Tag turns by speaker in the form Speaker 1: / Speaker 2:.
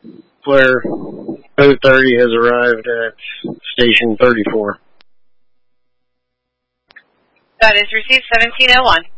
Speaker 1: Flare 030 has arrived at Station 34.
Speaker 2: That is received 1701.